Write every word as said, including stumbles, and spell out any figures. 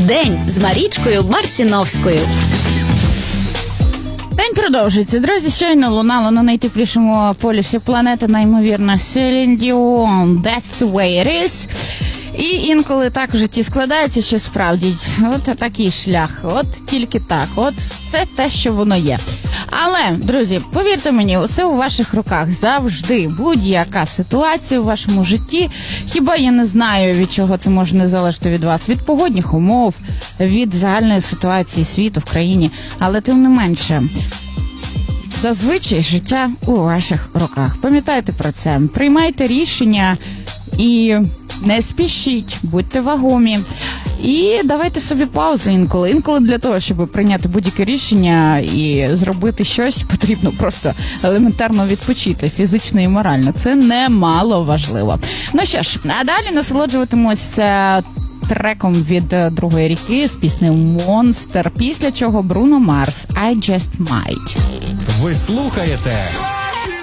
День з Марічкою Марціновською. День продовжується. Друзі, щойно лунало на найтеплішому полюсі планети, неймовірно, Celine Dion, That's the way it is. І інколи так в житті складається, що справді, от такий шлях, от тільки так, от це те, що воно є. Але, друзі, повірте мені, усе у ваших руках завжди. Будь-яка ситуація у вашому житті, хіба я не знаю, від чого це може не залежати від вас, від погодних умов, від загальної ситуації світу в країні, але тим не менше, зазвичай життя у ваших руках. Пам'ятайте про це, приймайте рішення і не спішіть, будьте вагомі. І давайте собі паузу інколи. Інколи для того, щоб прийняти будь-яке рішення і зробити щось, потрібно просто елементарно відпочити фізично і морально. Це немало важливо. Ну що ж, а далі насолоджуватимуся треком від Другої ріки з піснею «Monster», після чого Бруно Марс «I Just Might». Ви слухаєте